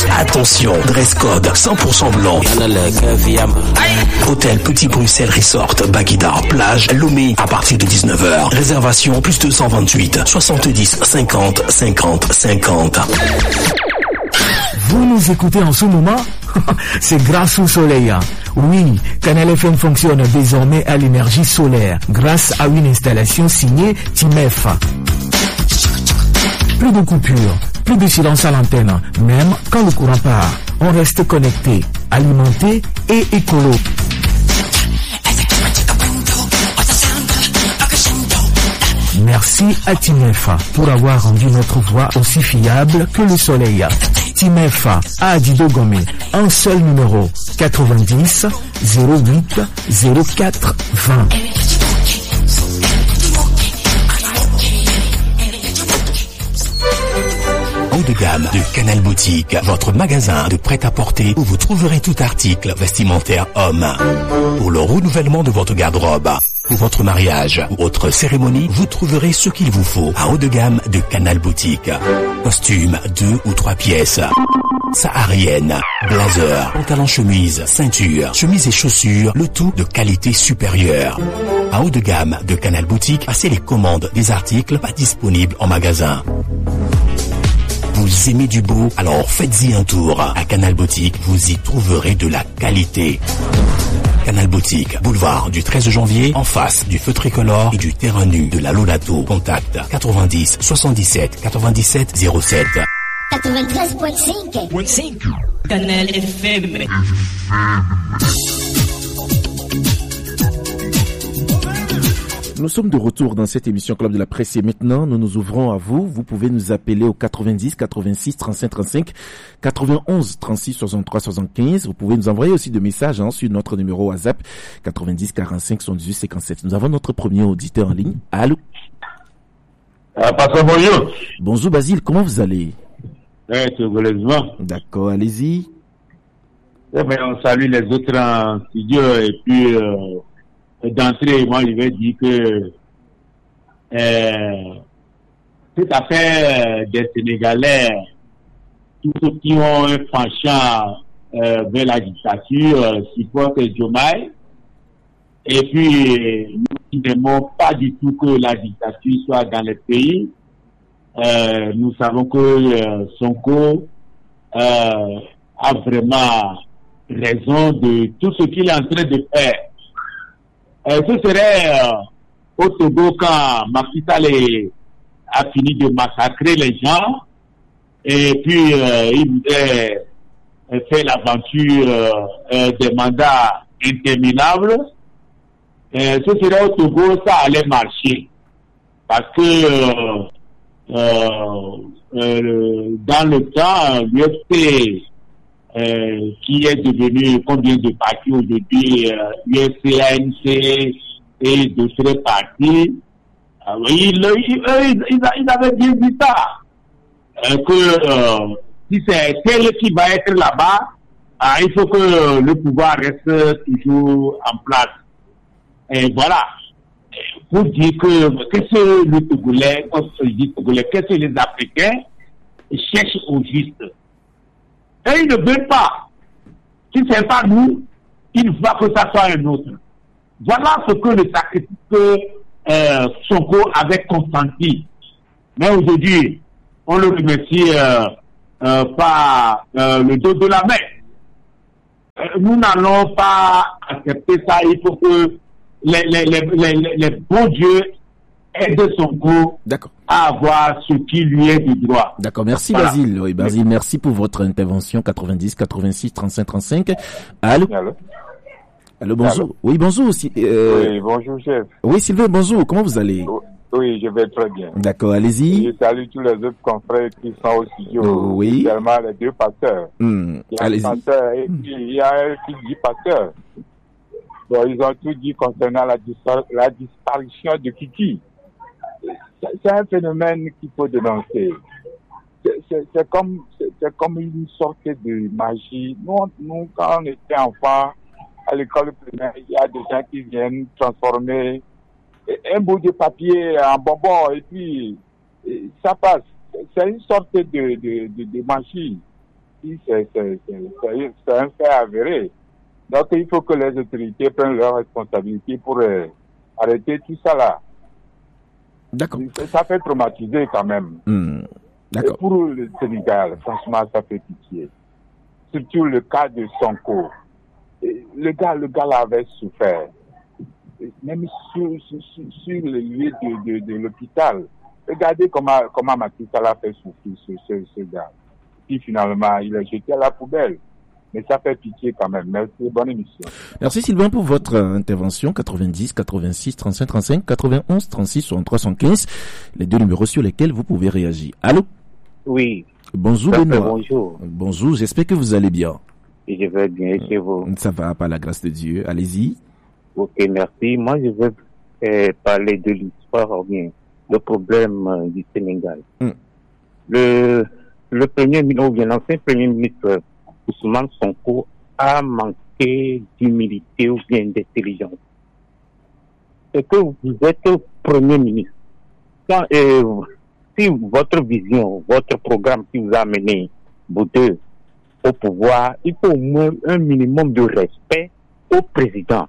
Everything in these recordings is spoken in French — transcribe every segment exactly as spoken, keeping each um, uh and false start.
Attention, dress code cent pour cent blanc. Hôtel Petit Bruxelles Resort, Baguidar, plage, Lomé, à partir de dix-neuf heures. Réservation plus deux cent vingt-huit, soixante-dix, cinquante, cinquante, cinquante. Vous nous écoutez en ce moment? C'est grâce au soleil. Oui, Canal F M fonctionne désormais à l'énergie solaire grâce à une installation signée Timef. Plus de coupures, plus de silence à l'antenne, même quand le courant part. On reste connecté, alimenté et écolo. Merci à Timef pour avoir rendu notre voix aussi fiable que le soleil. Timef à Adido Gomé, un seul numéro, quatre-vingt-dix zéro huit zéro quatre vingt. Haut de gamme de Canal Boutique, votre magasin de prêt-à-porter où vous trouverez tout article vestimentaire homme. Pour le renouvellement de votre garde-robe, pour votre mariage ou autre cérémonie, vous trouverez ce qu'il vous faut à haut de gamme de Canal Boutique. Costume, deux ou trois pièces. Saharienne, blazer, pantalon chemise, ceinture, chemise et chaussures, le tout de qualité supérieure. À haut de gamme de Canal Boutique, passez les commandes des articles pas disponibles en magasin. Vous aimez du beau? Alors faites-y un tour. À Canal Boutique, vous y trouverez de la qualité. Canal Boutique, boulevard du treize janvier, en face du feu tricolore et du terrain nu de la Lolato. Contact quatre-vingt-dix soixante-dix-sept quatre-vingt-dix-sept zéro sept. quatre-vingt-treize virgule cinq. Canal F M. Nous sommes de retour dans cette émission Club de la Presse et maintenant nous nous ouvrons à vous. Vous pouvez nous appeler au quatre-vingt-dix quatre-vingt-six trente-cinq trente-cinq, quatre-vingt-onze trente-six soixante-trois soixante-quinze. Vous pouvez nous envoyer aussi des messages hein, sur notre numéro WhatsApp quatre-vingt-dix quarante-cinq soixante-dix-huit cinquante-sept. Nous avons notre premier auditeur en ligne. Allô? Ah, Pascal, bonjour. Bonjour Basile, comment vous allez? Ouais, turbuleusement. D'accord, allez-y. Ouais, mais on salue les autres en studio et puis euh, d'entrée, moi je vais dire que euh, cette affaire des Sénégalais, tous ceux qui ont un penchant euh, vers la dictature, euh, supportent Diomaye. Et puis, nous n'aimons pas du tout que la dictature soit dans le pays. Euh, nous savons que euh, Sonko euh, a vraiment raison de tout ce qu'il est en train de faire. Euh, ce serait euh, au Togo quand Macky Sall a fini de massacrer les gens et puis euh, il voudrait euh, faire l'aventure euh, euh, des mandats interminables. Euh, ce serait au Togo, ça allait marcher parce que euh, euh, euh, dans le temps, l'U F C Euh, qui est devenu combien de partis aujourd'hui, euh, U F C, A N C et d'autres partis, euh, ils, ils, ils, ils avaient bien dit ça, euh, que euh, si c'est tel qui va être là-bas, euh, il faut que le pouvoir reste toujours en place. Et voilà, pour dire que qu'est-ce que le Togolais, quand je dis Togolais, qu'est-ce que les Africains cherchent au juste. Et ils ne veulent pas. Si ce n'est pas nous, il va que ça soit un autre. Voilà ce que le sacrifice que euh, Sonko avait consenti. Mais aujourd'hui, on le remercie euh, euh, par euh, le dos de la main. Euh, nous n'allons pas accepter ça. Il faut que les, les, les, les, les bons dieux aident Sonko à avoir ce qui lui est du droit. D'accord, merci voilà. Basile. Oui, Basile, merci pour votre intervention. quatre-vingt-dix quatre-vingt-six trente-cinq trente-cinq. Allô? Allô? Allô, bonjour. Allô? Oui, bonjour aussi. Euh... Oui, bonjour chef. Oui, Sylvain, bonjour. Comment vous allez? Oui, je vais très bien. D'accord, allez-y. Je salue tous les autres confrères qui sont au studio. Oh, oui. Spécialement les deux pasteurs. Mmh. Il y a allez-y. un pasteur et puis il y a un qui dit pasteur. Bon, ils ont tout dit concernant la, dispar- la disparition de Kiki. C'est un phénomène qu'il faut dénoncer. C'est, c'est, c'est, comme, c'est, c'est comme une sorte de magie. Nous, nous, quand on était enfants, à l'école primaire, il y a des gens qui viennent transformer un bout de papier en bonbon et puis ça passe. C'est une sorte de, de, de, de magie. C'est, c'est, c'est, c'est, c'est un fait avéré. Donc il faut que les autorités prennent leurs responsabilités pour euh, arrêter tout ça là. D'accord. Ça fait traumatiser quand même. Mmh. D'accord. Et pour le Sénégal, franchement, ça fait pitié. Surtout le cas de Sonko. Le gars, le gars là avait souffert. Même sur, sur, sur, sur le lieu de, de, de l'hôpital. Regardez comment, comment Macky Sall a fait souffrir ce, ce, ce gars. Puis finalement, il est jeté à la poubelle. Mais ça fait pitié quand même. Merci, bonne émission. Merci Sylvain pour votre intervention. quatre-vingt-dix, quatre-vingt-six, trente-cinq, trente-cinq, quatre-vingt-onze, trente-six, soixante-trois, soixante-quinze. Les deux numéros sur lesquels vous pouvez réagir. Allô? Oui. Bonjour Benoît. Bonjour. Bonjour, j'espère que vous allez bien. Et je vais bien, chez vous. Ça va, par la grâce de Dieu. Allez-y. Ok, merci. Moi, je vais euh, parler de l'histoire, bien, le problème euh, du Sénégal. Mm. Le, le premier ministre, ou bien l'ancien premier ministre, Ousmane Sonko, a manqué d'humilité ou bien d'intelligence. C'est que vous êtes premier ministre. Quand, euh, si votre vision, votre programme qui vous a amené, vous deux, au pouvoir, il faut au moins un minimum de respect au président.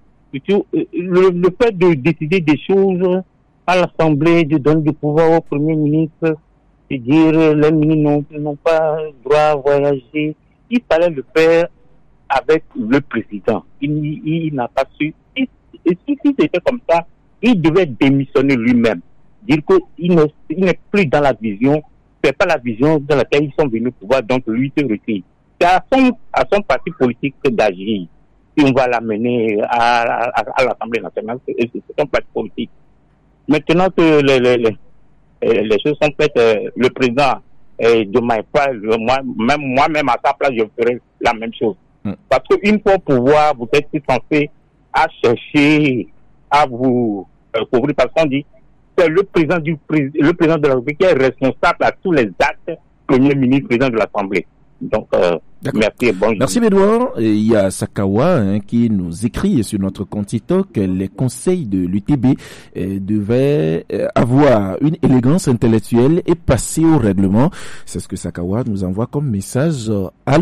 Le, le fait de décider des choses à l'Assemblée, de donner du pouvoir au Premier ministre, de dire les ministres n'ont pas droit à voyager, il fallait le faire avec le président. Il, il, il n'a pas su. Et, et si c'était comme ça, il devait démissionner lui-même. Dire qu'il n'est, il n'est plus dans la vision, c'est pas la vision dans laquelle ils sont venus au pouvoir, donc lui se retire. C'est à son, à son parti politique d'agir. Si on va l'amener à, à, à l'Assemblée nationale, c'est, c'est un parti politique. Maintenant que les, les, les, les choses sont faites, euh, le président euh, de Maïpa, moi, même, moi-même à sa place, je ferai la même chose. Mm. Parce qu'une fois au pouvoir, vous êtes censé à chercher à vous euh, couvrir, parce qu'on dit c'est le président du le président de la République qui est responsable à tous les actes, premier ministre, président de l'Assemblée. Donc, euh, merci et bonjour. Merci Bédouard. Il y a Sakawa hein, qui nous écrit sur notre compte TikTok que les conseils de l'U T B euh, devaient euh, avoir une élégance intellectuelle et passer au règlement. C'est ce que Sakawa nous envoie comme message. Allô?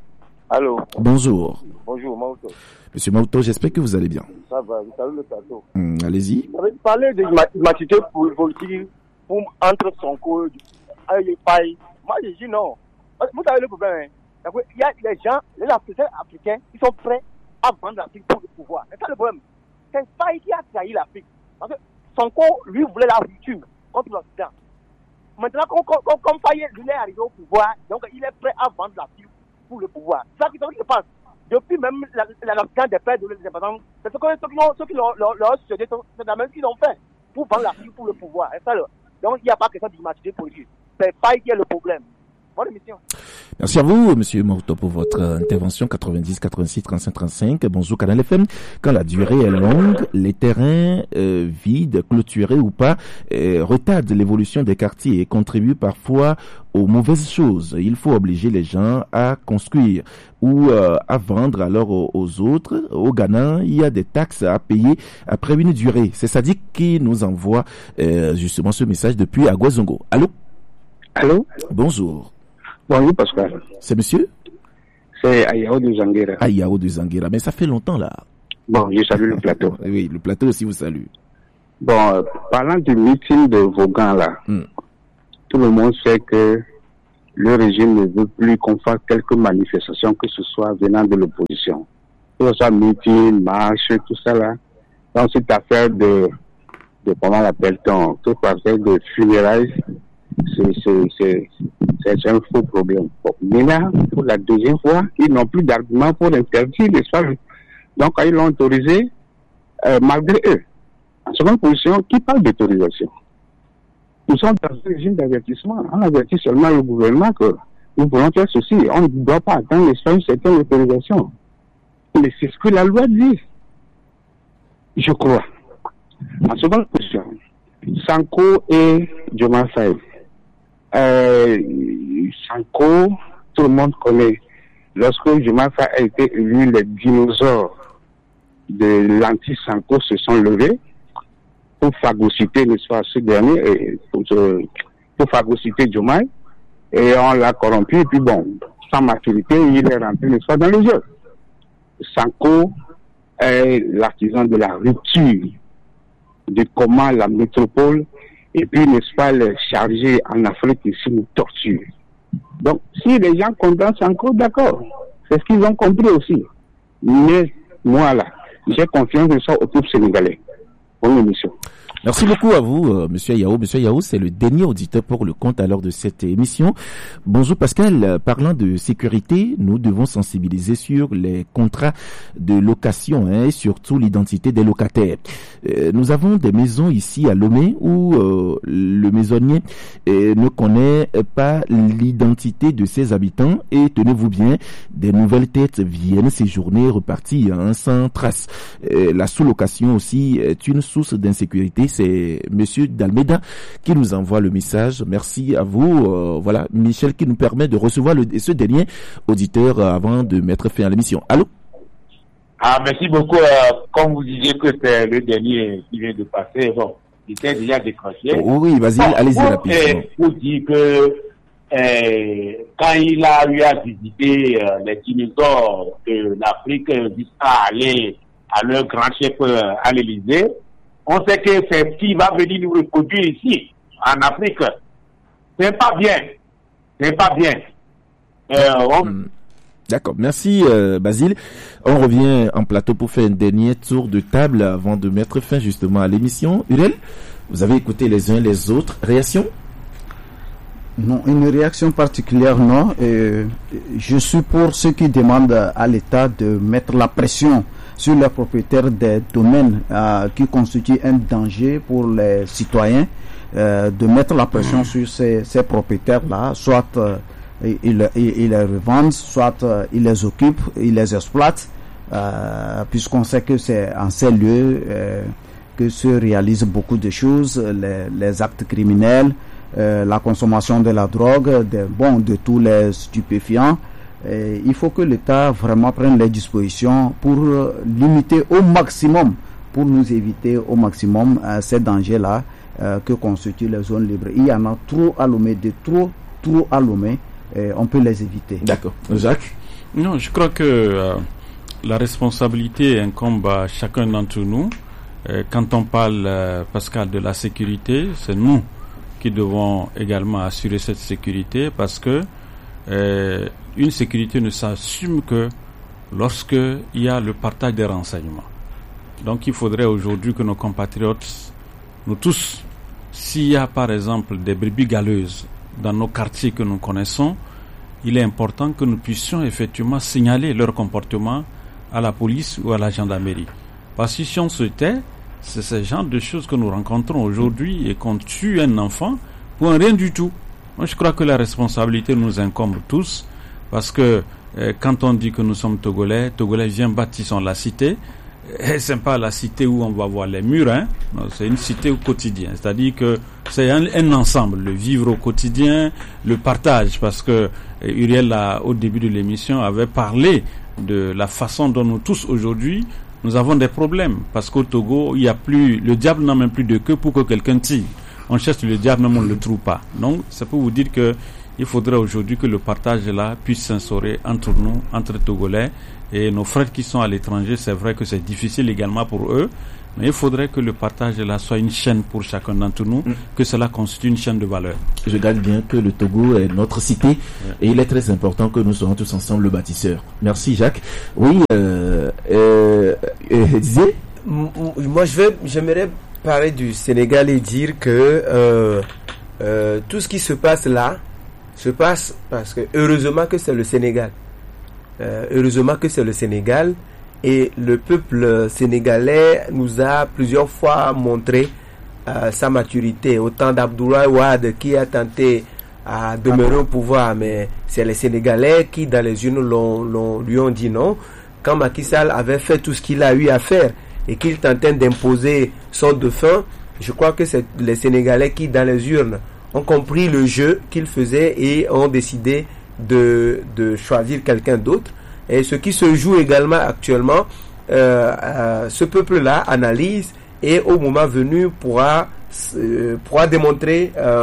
Allô? Bonjour. Bonjour, Mauto. Monsieur Mauto, j'espère que vous allez bien. Ça va, vous savez le plateau. Hum, allez-y. Vous avez parlé de maturité politique pour entre Sonko et les pailles. Moi, je dis non. Vous savez le problème, hein? Il y a les gens, les Africains, Africains, qui sont prêts à vendre l'Afrique pour le pouvoir. C'est ça le problème. C'est Faye qui a trahi l'Afrique. Parce que Sonko, lui, voulait la rupture contre l'Occident. Maintenant, comme, comme, comme Faye, lui, est arrivé au pouvoir, donc il est prêt à vendre l'Afrique pour le pouvoir. C'est ça qui se passe. Depuis même l'Afrique des pères de l'indépendance, c'est ce que ceux qui l'ont, ceux qui l'ont, l'ont, l'ont succédé, c'est la même qu'ils ont fait pour vendre l'Afrique pour le pouvoir. C'est ça, le, donc il n'y a pas question d'immaturité politique. C'est Faye qui est le problème. Bonne émission. Merci à vous, Monsieur Mauto, pour votre intervention. quatre-vingt-dix, quatre-vingt-six, trente-cinq, trente-cinq. Bonjour, Canal F M. Quand la durée est longue, les terrains euh, vides, clôturés ou pas, euh, retardent l'évolution des quartiers et contribuent parfois aux mauvaises choses. Il faut obliger les gens à construire ou euh, à vendre alors aux, aux autres. Au Ghana, il y a des taxes à payer après une durée. C'est Sadiq qui nous envoie euh, justement ce message depuis Aguazongo. Allô? Allô? Bonjour. Bonjour Pascal. C'est monsieur? C'est Ayao de Zanguera. Ayao de Zanguera, mais ça fait longtemps là. Bon, je salue le plateau. Oui, le plateau aussi vous salue. Bon, euh, parlant du meeting de Vaughan là, hmm. tout le monde sait que le régime ne veut plus qu'on fasse quelques manifestations, que ce soit venant de l'opposition. Que ce soit meeting, marche, tout ça là. Dans cette affaire de, de comment on appelle-t-on, toute affaire de funérailles, c'est, c'est, c'est, c'est un faux problème. Bon, mais là, pour la deuxième fois, ils n'ont plus d'arguments pour interdire les soirées. Donc, ils l'ont autorisé, euh, malgré eux. En seconde position, qui parle d'autorisation? Nous sommes dans un régime d'avertissement. On avertit seulement le gouvernement que nous voulons faire ceci. On ne doit pas attendre une certaine autorisation. Mais c'est ce que la loi dit. Je crois. En seconde position, Sonko et Diomaye Faye. Euh, Sonko, tout le monde connaît. Lorsque Diomaye Faye a été élu, les dinosaures de l'anti-Sonko se sont levés pour phagocyter, n'est-ce pas, ce dernier, et pour, pour phagocyter Diomaye. et on l'a corrompu, et puis bon, sans maturité, il est rentré une fois dans le jeu. Sanko est l'artisan de la rupture, de comment la métropole, et puis, n'est-ce pas, les chargés en Afrique ici nous torturent. Donc, si les gens condamnent Sanko, d'accord, c'est ce qu'ils ont compris aussi. Mais moi, là, j'ai confiance de ça au peuple sénégalais. Bonne émission. Merci beaucoup à vous, euh, Monsieur Yao. Monsieur Yao, c'est le dernier auditeur pour le compte à l'heure de cette émission. Bonjour Pascal. Euh, parlant de sécurité, nous devons sensibiliser sur les contrats de location hein, et surtout l'identité des locataires. Euh, nous avons des maisons ici à Lomé où euh, le maisonnier euh, ne connaît pas l'identité de ses habitants et tenez-vous bien, des nouvelles têtes viennent séjourner, repartir hein, sans trace. Euh, la sous-location aussi est une source d'insécurité. C'est Monsieur Dalmeda qui nous envoie le message. Merci à vous. Euh, voilà, Michel qui nous permet de recevoir le, ce dernier auditeur euh, avant de mettre fin à l'émission. Allô? Ah, merci beaucoup. Euh, comme vous disiez que c'est le dernier qui vient de passer, bon, il était déjà décroché. Oh, oui, vas-y, bon, allez-y rapidement. Pour dire que euh, quand il a eu à visiter euh, les dinosaures de l'Afrique jusqu'à aller à leur grand chef euh, à l'Élysée, on sait que c'est ce qui va venir nous reproduire ici, en Afrique. C'est pas bien. C'est pas bien. Euh, on... mmh. D'accord. Merci, euh, Basile. On revient en plateau pour faire un dernier tour de table avant de mettre fin justement à l'émission. Uriel, vous avez écouté les uns les autres. Réaction? Non, une réaction particulière, non. Et je suis pour ceux qui demandent à l'État de mettre la pression sur les propriétaires des domaines euh, qui constituent un danger pour les citoyens, euh, de mettre la pression mmh. sur ces, ces propriétaires-là, soit euh, ils, ils, ils les revendent, soit euh, ils les occupent, ils les exploitent, euh, puisqu'on sait que c'est en ces lieux euh, que se réalisent beaucoup de choses, les, les actes criminels, euh, la consommation de la drogue, de, bon, de tous les stupéfiants. Et il faut que l'État vraiment prenne les dispositions pour euh, limiter au maximum, pour nous éviter au maximum euh, ces dangers-là euh, que constituent les zones libres. Il y en a trop à Lomé, de trop, trop à Lomé, et on peut les éviter. D'accord. Jacques? Non, je crois que euh, la responsabilité incombe à chacun d'entre nous. Euh, quand on parle, euh, Pascal, de la sécurité, c'est nous qui devons également assurer cette sécurité parce que euh, une sécurité ne s'assume que lorsque il y a le partage des renseignements. Donc il faudrait aujourd'hui que nos compatriotes, nous tous, s'il y a par exemple des brebis galeuses dans nos quartiers que nous connaissons, il est important que nous puissions effectivement signaler leur comportement à la police ou à la gendarmerie. Parce que si on se tait, c'est ce genre de choses que nous rencontrons aujourd'hui et qu'on tue un enfant pour un rien du tout. Moi je crois que la responsabilité nous incombe tous. Parce que euh, quand on dit que nous sommes Togolais, Togolais vient bâtissons la cité. Et c'est pas la cité où on va voir les murs, hein. Non, c'est une cité au quotidien. C'est-à-dire que c'est un, un ensemble, le vivre au quotidien, le partage. Parce que euh, Uriel, là, au début de l'émission, avait parlé de la façon dont nous tous aujourd'hui, nous avons des problèmes. Parce qu'au Togo, il y a plus, le diable n'a même plus de queue pour que quelqu'un tire. On cherche le diable, même on ne le trouve pas. Donc, c'est pour vous dire que il faudrait aujourd'hui que le partage là puisse s'instaurer entre nous, entre Togolais et nos frères qui sont à l'étranger. C'est vrai que c'est difficile également pour eux, mais il faudrait que le partage là soit une chaîne pour chacun d'entre nous, mmh. que cela constitue une chaîne de valeur. Je garde bien que le Togo est notre cité ouais. et il est très important que nous soyons tous ensemble le bâtisseur. Merci Jacques. Oui, euh, euh, euh, Didier? Moi je vais, j'aimerais parler du Sénégal et dire que euh, euh, tout ce qui se passe là se passe parce que heureusement que c'est le Sénégal. Euh, heureusement que c'est le Sénégal et le peuple sénégalais nous a plusieurs fois montré euh, sa maturité. Autant d'Abdoulaye Wade qui a tenté à demeurer au pouvoir, mais c'est les Sénégalais qui dans les urnes l'ont, l'ont, lui ont dit non. Quand Macky Sall avait fait tout ce qu'il a eu à faire et qu'il tentait d'imposer son dauphin, je crois que c'est les Sénégalais qui dans les urnes ont compris le jeu qu'ils faisaient et ont décidé de, de choisir quelqu'un d'autre. Et ce qui se joue également actuellement, euh, euh, ce peuple-là analyse et au moment venu pourra, euh, pourra démontrer euh,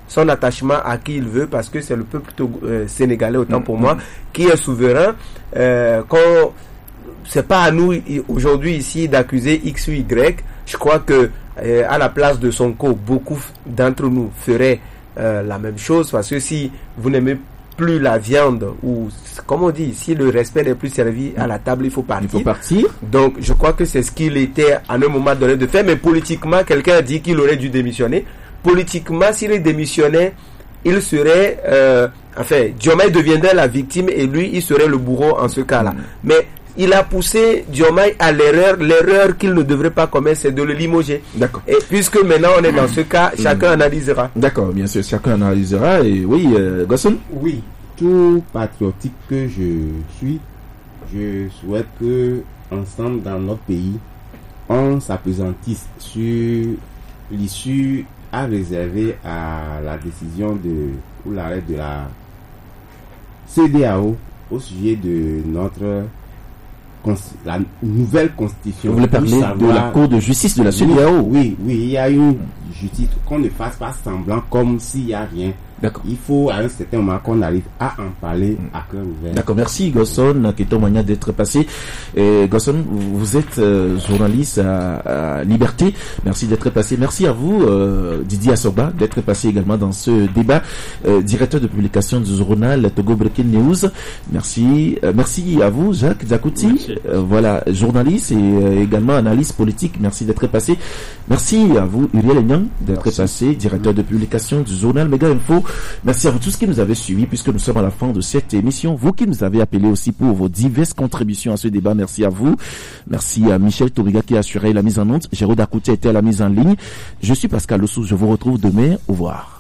son attachement à qui il veut, parce que c'est le peuple togo, euh, sénégalais, autant mmh, pour mmh. moi, qui est souverain. Euh, quand c'est pas à nous aujourd'hui ici d'accuser X ou Y. Je crois que euh, à la place de Sonko, beaucoup d'entre nous feraient euh, la même chose, parce que si vous n'aimez plus la viande, ou comme on dit, si le respect n'est plus servi à la table, il faut partir. Il faut partir. Donc je crois que c'est ce qu'il était à un moment donné de faire, mais politiquement, quelqu'un a dit qu'il aurait dû démissionner. Politiquement, s'il démissionnait, il serait, euh, enfin, Diomaye deviendrait la victime et lui, il serait le bourreau en ce cas-là. Mmh. Mais il a poussé Diomaye à l'erreur. L'erreur qu'il ne devrait pas commettre, c'est de le limoger. D'accord. Et puisque maintenant on est dans ce cas, chacun mmh. analysera. D'accord, bien sûr, chacun analysera. Et oui, euh, Gosson. Oui, tout patriotique que je suis, je souhaite que ensemble dans notre pays, on s'appesantisse sur l'issue à réserver à la décision de ou l'arrêt de la C E D E A O au sujet de notre la nouvelle constitution. Vous voulez parler savoir, de la Cour de justice de la C E D E A O? Oui, oui, il y a une justice, qu'on ne fasse pas semblant comme s'il n'y a rien. D'accord. Il faut à un certain moment qu'on arrive à en parler à cœur ouvert. D'accord, merci Gosson, qui est témoignage d'être passé. Et Gosson, vous êtes euh, journaliste à, à Liberté. Merci d'être passé. Merci à vous, euh, Didier Assoba, d'être passé également dans ce débat. Euh, directeur de publication du journal Togo Breaking News. Merci. Euh, merci à vous, Jacques Zakouti. Euh, voilà, journaliste et euh, également analyste politique. Merci d'être passé. Merci à vous, Uriel Nyang, d'être merci. passé, directeur de publication du journal Méga Info. Merci à vous tous qui nous avez suivis, puisque nous sommes à la fin de cette émission. Vous qui nous avez appelés aussi pour vos diverses contributions à ce débat, merci à vous. Merci à Michel Toriga qui a assuré la mise en onde. Jérôme Dakouti était à la mise en ligne. Je suis Pascal Lessou. Je vous retrouve demain. Au revoir.